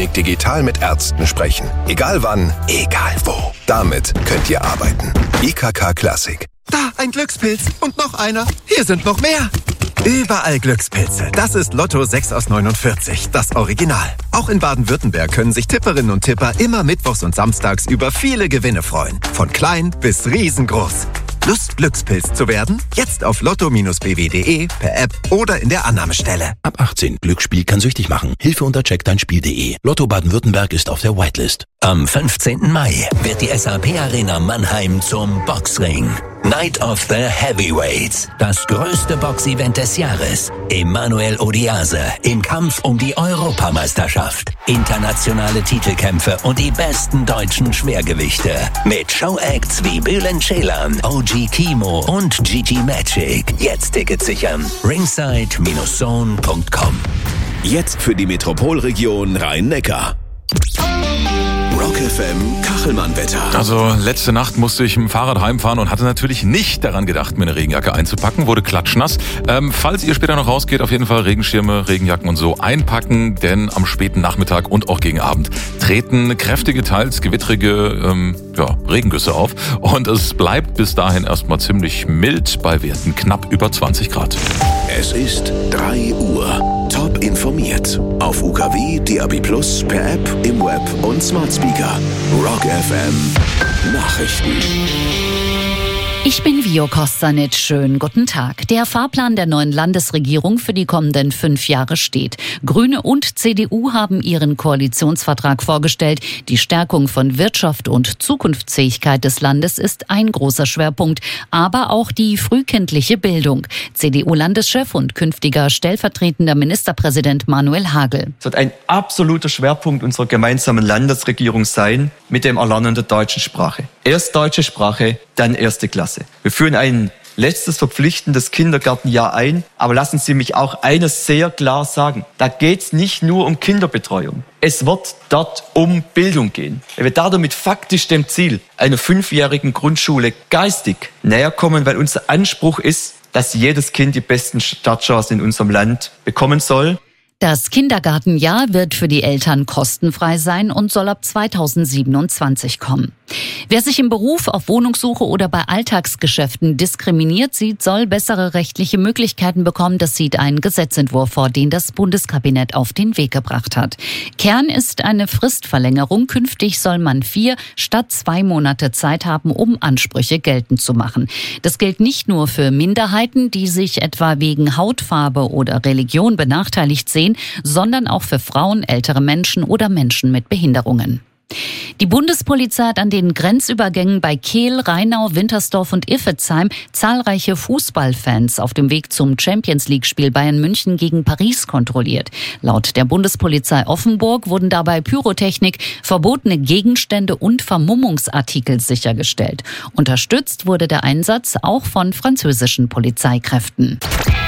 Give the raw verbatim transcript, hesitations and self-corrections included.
Klinik digital mit Ärzten sprechen. Egal wann, egal wo. Damit könnt ihr arbeiten. I K K Klassik. Da, ein Glückspilz. Und noch einer. Hier sind noch mehr. Überall Glückspilze. Das ist Lotto sechs aus neunundvierzig, das Original. Auch in Baden-Württemberg können sich Tipperinnen und Tipper immer mittwochs und samstags über viele Gewinne freuen. Von klein bis riesengroß. Lust, Glückspilz zu werden? Jetzt auf lotto b w punkt de, per App oder in der Annahmestelle. Ab achtzehn. Glücksspiel kann süchtig machen. Hilfe unter check dein Spiel punkt de. Lotto Baden-Württemberg ist auf der Whitelist. Am fünfzehnten Mai wird die S A P Arena Mannheim zum Boxring. Night of the Heavyweights. Das größte Boxevent des Jahres. Emanuel Odiase im Kampf um die Europameisterschaft. Internationale Titelkämpfe und die besten deutschen Schwergewichte. Mit Showacts wie Bülent Ceylan, O G Kimo und Gigi Magic. Jetzt Tickets sichern. ringside zone punkt com. Jetzt für die Metropolregion Rhein-Neckar. Rock F M Kachelmann-Wetter. Also letzte Nacht musste ich mit dem Fahrrad heimfahren und hatte natürlich nicht daran gedacht, mir eine Regenjacke einzupacken. Wurde klatschnass. Ähm, falls ihr später noch rausgeht, auf jeden Fall Regenschirme, Regenjacken und so einpacken, denn am späten Nachmittag und auch gegen Abend treten kräftige, teils gewittrige ähm, ja, Regengüsse auf. Und es bleibt bis dahin erstmal ziemlich mild bei Werten knapp über zwanzig Grad. Es ist drei Uhr. Top informiert. Auf U K W, D A B plus, per App, im Web und Smart Speaker. Rock F M Nachrichten. Ich bin Vio Kostanic. Schönen guten Tag. Der Fahrplan der neuen Landesregierung für die kommenden fünf Jahre steht. Grüne und C D U haben ihren Koalitionsvertrag vorgestellt. Die Stärkung von Wirtschaft und Zukunftsfähigkeit des Landes ist ein großer Schwerpunkt, aber auch die frühkindliche Bildung. C D U-Landeschef und künftiger stellvertretender Ministerpräsident Manuel Hagel. Es wird ein absoluter Schwerpunkt unserer gemeinsamen Landesregierung sein mit dem Erlernen der deutschen Sprache. Erst deutsche Sprache, dann erste Klasse. Wir führen ein letztes verpflichtendes Kindergartenjahr ein, aber lassen Sie mich auch eines sehr klar sagen. Da geht es nicht nur um Kinderbetreuung. Es wird dort um Bildung gehen. Wir werden damit faktisch dem Ziel einer fünfjährigen Grundschule geistig näher kommen, weil unser Anspruch ist, dass jedes Kind die besten Startchancen in unserem Land bekommen soll. Das Kindergartenjahr wird für die Eltern kostenfrei sein und soll ab zweitausendsiebenundzwanzig kommen. Wer sich im Beruf, auf Wohnungssuche oder bei Alltagsgeschäften diskriminiert sieht, soll bessere rechtliche Möglichkeiten bekommen. Das sieht ein Gesetzentwurf vor, den das Bundeskabinett auf den Weg gebracht hat. Kern ist eine Fristverlängerung. Künftig soll man vier statt zwei Monate Zeit haben, um Ansprüche geltend zu machen. Das gilt nicht nur für Minderheiten, die sich etwa wegen Hautfarbe oder Religion benachteiligt sehen, sondern auch für Frauen, ältere Menschen oder Menschen mit Behinderungen. Die Bundespolizei hat an den Grenzübergängen bei Kehl, Rheinau, Wintersdorf und Iffezheim zahlreiche Fußballfans auf dem Weg zum Champions-League-Spiel Bayern München gegen Paris kontrolliert. Laut der Bundespolizei Offenburg wurden dabei Pyrotechnik, verbotene Gegenstände und Vermummungsartikel sichergestellt. Unterstützt wurde der Einsatz auch von französischen Polizeikräften.